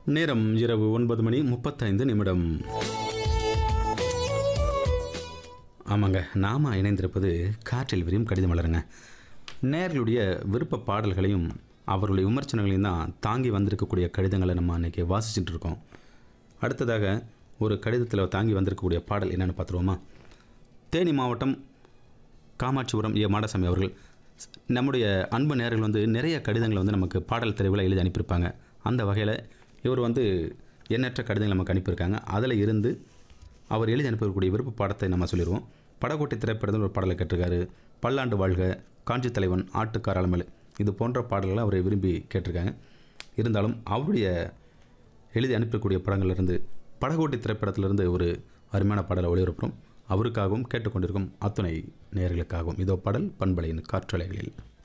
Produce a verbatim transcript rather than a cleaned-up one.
நேரம் இரவு ஒன்பது மணி முப்பத்தைந்து நிமிடம். ஆமாங்க, நாம இணைந்திருப்பது காற்றில் விரியும் கடிதம் மலருங்க. நேர்களுடைய விருப்ப பாடல்களையும் அவர்களுடைய விமர்சனங்களையும் தான் தாங்கி வந்திருக்கக்கூடிய கடிதங்களை நம்ம அன்றைக்கி வாசிச்சுட்டு இருக்கோம். அடுத்ததாக ஒரு கடிதத்தில் தாங்கி வந்திருக்கக்கூடிய பாடல் என்னென்னு பார்த்துருவோமா? தேனி மாவட்டம் காமாட்சிபுரம் ஏ மாடசாமி அவர்கள், நம்முடைய அன்பு நேயர்கள் வந்து நிறைய கடிதங்களை வந்து நமக்கு பாடல் தெரிவில் எழுதி அனுப்பியிருப்பாங்க. அந்த வகையில் இவர் வந்து எண்ணற்ற கடிதங்கள் நமக்கு அனுப்பியிருக்காங்க. அதில் இருந்து அவர் எழுதி அனுப்பக்கூடிய விருப்ப பாடத்தை நம்ம சொல்லிடுவோம். படகோட்டை திரைப்படத்தில் ஒரு பாடலை கேட்டிருக்காரு. பல்லாண்டு வாழ்க, காஞ்சி தலைவன், ஆட்டுக்கார அலமேலு, இது போன்ற பாடல்களை அவரை விரும்பி கேட்டிருக்காங்க. இருந்தாலும் அவருடைய எழுதி அனுப்பக்கூடிய படங்கள்லேருந்து படகோட்டை திரைப்படத்திலிருந்து ஒரு அருமையான பாடலை ஒளிபரப்புகிறோம். அவருக்காகவும் கேட்டுக்கொண்டிருக்கும் அத்துணை நேயர்களுக்காகவும் இதோ பாடல் பண்பலையின் காற்றலைகளில்.